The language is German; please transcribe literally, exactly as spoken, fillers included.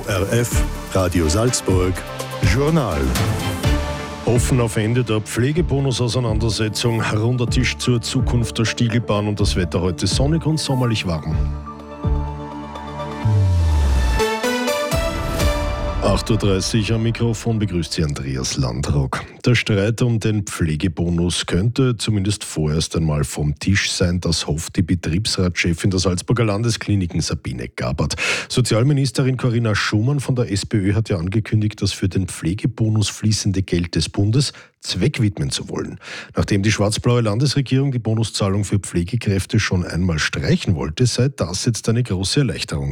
O R F, Radio Salzburg, Journal. Offen auf Ende der Pflegebonus-Auseinandersetzung, runder Tisch zur Zukunft der Stiegelbahn und das Wetter heute sonnig und sommerlich warm. acht Uhr dreißig am Mikrofon begrüßt Sie Andreas Landrock. Der Streit um den Pflegebonus könnte zumindest vorerst einmal vom Tisch sein. Das hofft die Betriebsratschefin der Salzburger Landeskliniken Sabine Gabert. Sozialministerin Corinna Schumann von der SPÖ hat ja angekündigt, das für den Pflegebonus fließende Geld des Bundes zweckwidmen zu wollen. Nachdem die schwarz-blaue Landesregierung die Bonuszahlung für Pflegekräfte schon einmal streichen wollte, sei das jetzt eine große Erleichterung.